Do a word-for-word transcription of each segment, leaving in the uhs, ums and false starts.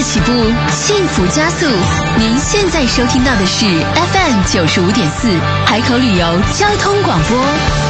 起步，幸福加速。您现在收听到的是 F M 九十五点四海口旅游交通广播。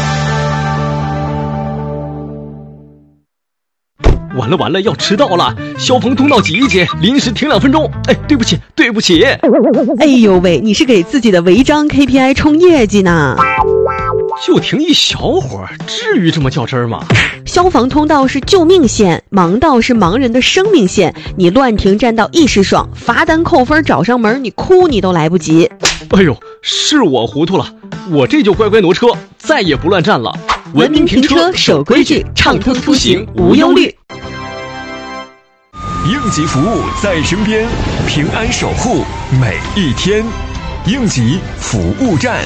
完了完了，要迟到了！消防通道挤一挤，临时停两分钟。哎，对不起，对不起。 哎呦喂，你是给自己的违章 K P I 冲业绩呢？ 就停一小会儿，至于这么较真儿吗？ 消防通道是救命线，盲道是盲人的生命线。你乱停占道一时爽，罚单扣分找上门，你哭你都来不及。 哎呦，是我糊涂了，我这就乖乖挪车，再也不乱站了。 文明停车，守规矩，畅通出行无忧虑。 应急服务在身边，平安守护每一天。应急服务站。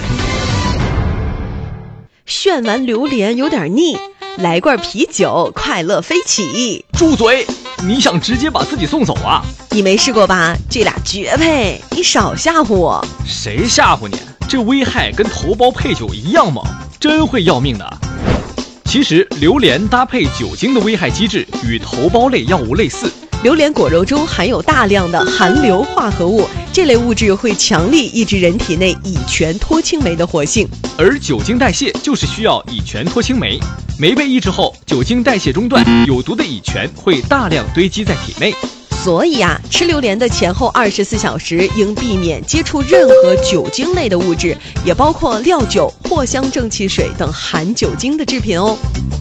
炫完榴莲有点腻，来罐啤酒，快乐飞起。 住嘴！你想直接把自己送走啊？ 你没试过吧？这俩绝配，你少吓唬我。 谁吓唬你？这危害跟头孢配酒一样猛，真会要命的。其实榴莲搭配酒精的危害机制与头孢类药物类似。 榴莲果肉中含有大量的含硫化合物，这类物质会强力抑制人体内乙醛脱氢酶的活性， 而酒精代谢就是需要乙醛脱氢酶，酶被抑制后，酒精代谢中断，有毒的乙醛会大量堆积在体内。 所以啊，吃榴莲的前后二十四小时应避免接触任何酒精类的物质，也包括料酒、藿香正气水等含酒精的制品哦。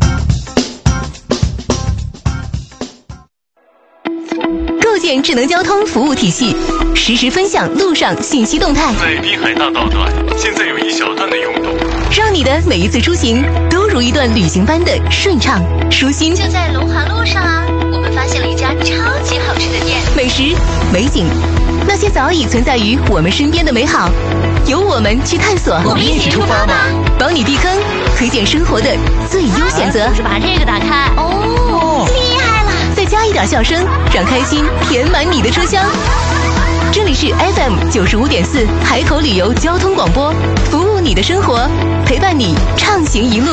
构建智能交通服务体系，实时分享路上信息动态。 在滨海大道段，现在有一小段的拥堵， 让你的每一次出行都如一段旅行般的顺畅舒心。 就在龙华路上啊，我们发现了一家超级好吃的店， 美食、美景，那些早已存在于我们身边的美好，由我们去探索。 我们一起出发吧！ 帮你避坑，推荐生活的最优选择。 就是把这个打开哦，厉害了！ 再加一点笑声，让开心填满你的车厢。这里是 F M 九十五点四海口旅游交通广播，服务你的生活，陪伴你畅行一路。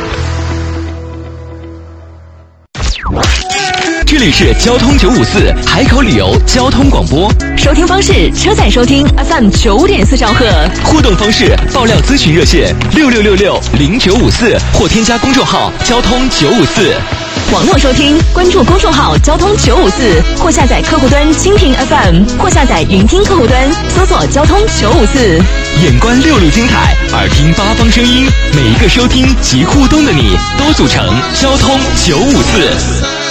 这里是交通九五四海口旅游交通广播， 收听方式：车载收听 F M 九点四兆赫， 互动方式：爆料咨询热线六六六六零九五四或添加公众号交通九五四。 网络收听，关注公众号交通九五四，或下载客户端蜻蜓 F M， 或下载云听客户端，搜索交通九五四。 眼观六路精彩，耳听八方声音，每一个收听及互动的你，都组成交通九五四。